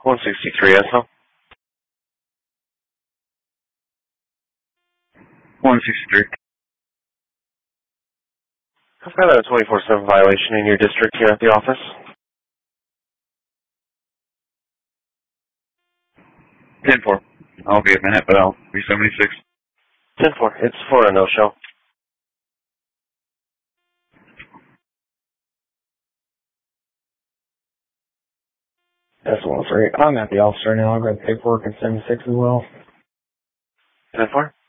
163 SO. 163. I've got a 24/7 violation in your district here at the office. 10-4. I'll be a minute, but I'll be 76. 10-4. It's for a no-show. That's 103. I'm at the officer now. I've got paperwork at 76 as well. 10-4.